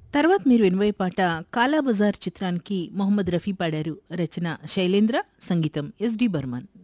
తర్వాత మీరు వినబోయే పాట 'కాలా బజార్' చిత్రానికి మొహమ్మద్ రఫీ పాడారు. రచన శైలేంద్ర, సంగీతం ఎస్‌డి బర్మన్.